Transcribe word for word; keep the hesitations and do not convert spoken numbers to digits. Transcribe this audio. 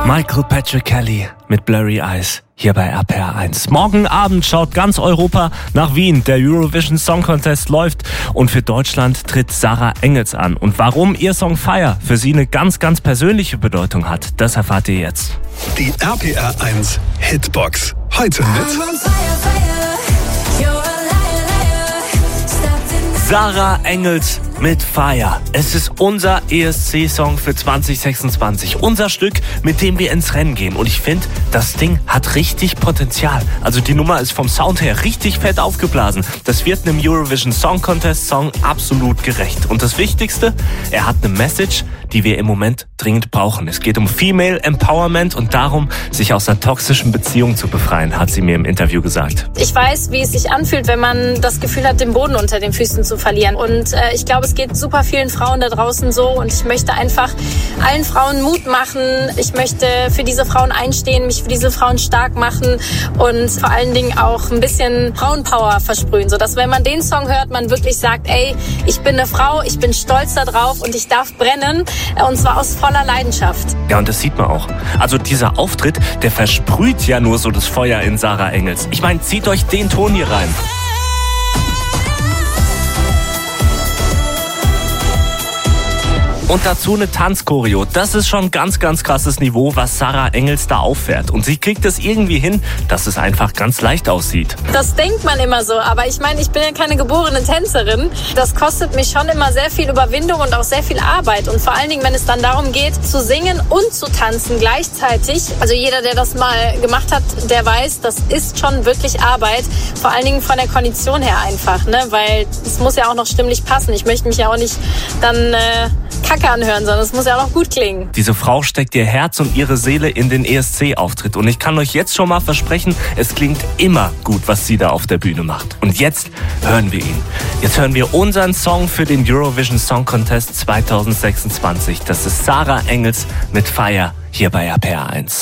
Michael Patrick Kelly mit Blurry Eyes hier bei R P R eins. Morgen Abend schaut ganz Europa nach Wien. Der Eurovision Song Contest läuft und für Deutschland tritt Sarah Engels an. Und warum ihr Song Fire für sie eine ganz, ganz persönliche Bedeutung hat, das erfahrt ihr jetzt. Die R P R eins Hitbox. Heute mit Sarah Engels mit Fire. Es ist unser E S C-Song für zwanzig sechsundzwanzig. Unser Stück, mit dem wir ins Rennen gehen. Und ich finde, das Ding hat richtig Potenzial. Also die Nummer ist vom Sound her richtig fett aufgeblasen. Das wird einem Eurovision Song Contest Song absolut gerecht. Und das Wichtigste, er hat eine Message, die wir im Moment dringend brauchen. Es geht um Female Empowerment und darum, sich aus einer toxischen Beziehung zu befreien, hat sie mir im Interview gesagt. Ich weiß, wie es sich anfühlt, wenn man das Gefühl hat, den Boden unter den Füßen zu verlieren. Und äh, ich glaube, es geht super vielen Frauen da draußen so. Und ich möchte einfach allen Frauen Mut machen. Ich möchte für diese Frauen einstehen, mich für diese Frauen stark machen und vor allen Dingen auch ein bisschen Frauenpower versprühen, sodass, wenn man den Song hört, man wirklich sagt, ey, ich bin eine Frau, ich bin stolz darauf und ich darf brennen. Und zwar aus voller Leidenschaft. Ja, und das sieht man auch. Also dieser Auftritt, der versprüht ja nur so das Feuer in Sarah Engels. Ich meine, zieht euch den Ton hier rein. Und dazu eine Tanzchoreo. Das ist schon ganz, ganz krasses Niveau, was Sarah Engels da auffährt. Und sie kriegt es irgendwie hin, dass es einfach ganz leicht aussieht. Das denkt man immer so, aber ich meine, ich bin ja keine geborene Tänzerin. Das kostet mich schon immer sehr viel Überwindung und auch sehr viel Arbeit. Und vor allen Dingen, wenn es dann darum geht, zu singen und zu tanzen gleichzeitig. Also jeder, der das mal gemacht hat, der weiß, das ist schon wirklich Arbeit. Vor allen Dingen von der Kondition her einfach, ne? Weil es muss ja auch noch stimmlich passen. Ich möchte mich ja auch nicht dann äh, Kacke anhören, sondern es muss ja auch noch gut klingen. Diese Frau steckt ihr Herz und ihre Seele in den E S C-Auftritt. Und ich kann euch jetzt schon mal versprechen, es klingt immer gut, was sie da auf der Bühne macht. Und jetzt hören wir ihn. Jetzt hören wir unseren Song für den Eurovision Song Contest zwanzig sechsundzwanzig. Das ist Sarah Engels mit Fire hier bei R P R eins.